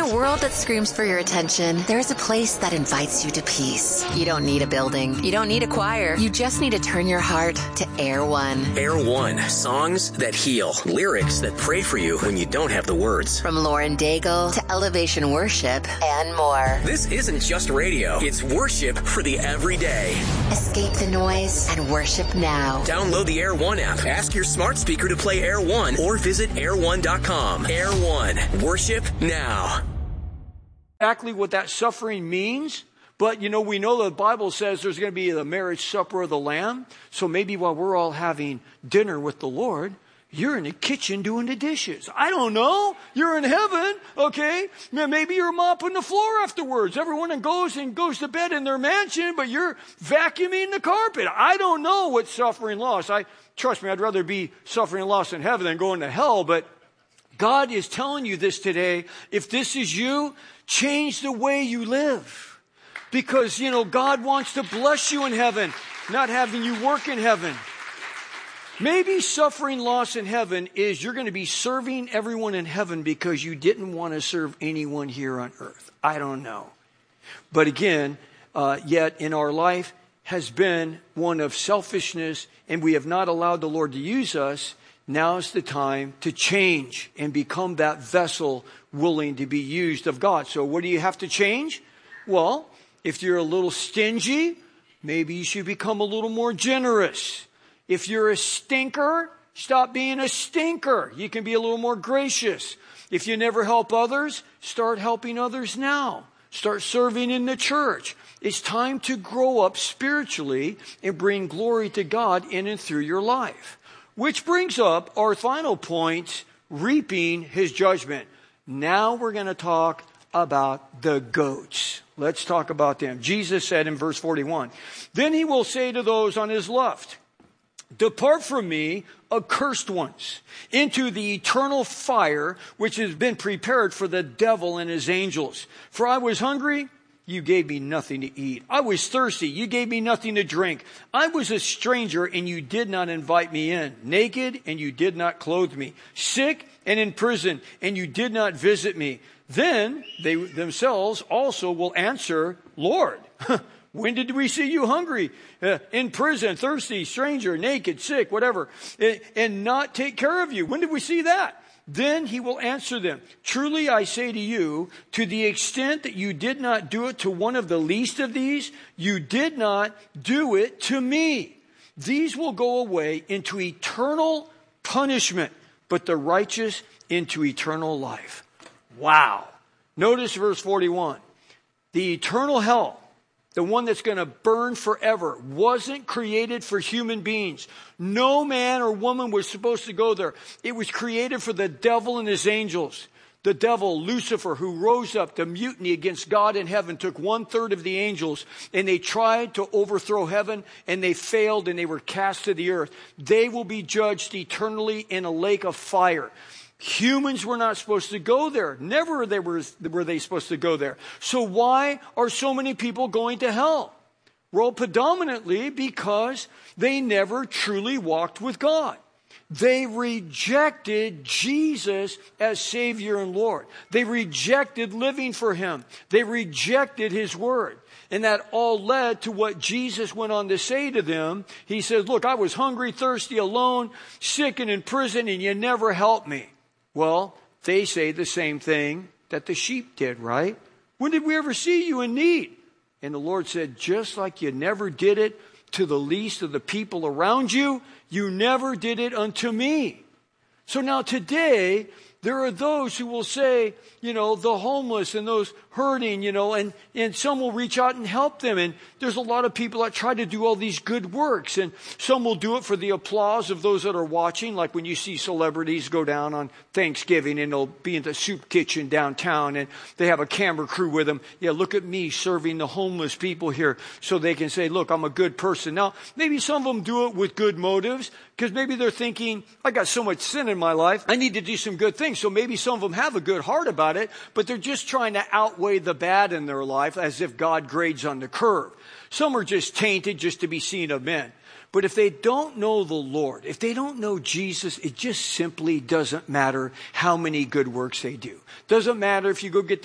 a world that screams for your attention, there's a place that invites you to peace. You don't need a building. You don't need a choir. You just need to turn your heart to Air One. Air One. Songs that heal. Lyrics that pray for you when you don't have the words. From Lauren Daigle to Elevation Worship and more. This isn't just radio. It's worship for the everyday. Escape the noise and worship now. Download the Air One app. Ask your smart speaker to play Air One or visit air1.com. Air One. Worship now. Exactly what that suffering means. But, we know the Bible says there's going to be the marriage supper of the Lamb. So maybe while we're all having dinner with the Lord, you're in the kitchen doing the dishes. I don't know. You're in heaven, okay? Maybe you're mopping the floor afterwards. Everyone goes to bed in their mansion, but you're vacuuming the carpet. I don't know what suffering loss. Trust me, I'd rather be suffering loss in heaven than going to hell. But God is telling you this today. If this is you, change the way you live. Because, God wants to bless you in heaven, not having you work in heaven. Maybe suffering loss in heaven is you're going to be serving everyone in heaven because you didn't want to serve anyone here on earth. I don't know. But again, yet in our life has been one of selfishness, and we have not allowed the Lord to use us. Now's the time to change and become that vessel willing to be used of God. So what do you have to change? Well, if you're a little stingy, maybe you should become a little more generous. If you're a stinker, stop being a stinker. You can be a little more gracious. If you never help others, start helping others now. Start serving in the church. It's time to grow up spiritually and bring glory to God in and through your life. Which brings up our final point, reaping his judgment. Now we're going to talk about the goats. Let's talk about them. Jesus said in verse 41, "Then he will say to those on his left, 'Depart from me, accursed ones, into the eternal fire which has been prepared for the devil and his angels. For I was hungry, you gave me nothing to eat. I was thirsty, you gave me nothing to drink. I was a stranger, and you did not invite me in. Naked, and you did not clothe me. Sick and in prison, and you did not visit me.' Then they themselves also will answer, 'Lord, when did we see you hungry, in prison, thirsty, stranger, naked, sick, whatever, and not take care of you? When did we see that?' Then he will answer them, 'Truly I say to you, to the extent that you did not do it to one of the least of these, you did not do it to me.' These will go away into eternal punishment, but the righteous into eternal life." Wow. Notice verse 41. The eternal hell, the one that's going to burn forever, wasn't created for human beings. No man or woman was supposed to go there. It was created for the devil and his angels. The devil, Lucifer, who rose up to mutiny against God in heaven, took 1/3 of the angels, and they tried to overthrow heaven, and they failed, and they were cast to the earth. They will be judged eternally in a lake of fire. Humans were not supposed to go there. Never were they supposed to go there. So why are so many people going to hell? Well, predominantly because they never truly walked with God. They rejected Jesus as Savior and Lord. They rejected living for Him. They rejected His Word. And that all led to what Jesus went on to say to them. He said, "Look, I was hungry, thirsty, alone, sick, and in prison, and you never helped me." Well, they say the same thing that the sheep did, right? "When did we ever see you in need?" And the Lord said, "Just like you never did it to the least of the people around you, you never did it unto me." So now today, there are those who will say, the homeless and those hurting, and some will reach out and help them. And there's a lot of people that try to do all these good works. And some will do it for the applause of those that are watching. Like when you see celebrities go down on Thanksgiving and they'll be in the soup kitchen downtown and they have a camera crew with them. Yeah, look at me serving the homeless people here so they can say, "Look, I'm a good person." Now, maybe some of them do it with good motives because maybe they're thinking, "I got so much sin in my life, I need to do some good things." So maybe some of them have a good heart about it, but they're just trying to outweigh the bad in their life as if God grades on the curve. Some are just tainted just to be seen of men. But if they don't know the Lord, if they don't know Jesus, it just simply doesn't matter how many good works they do. Doesn't matter if you go get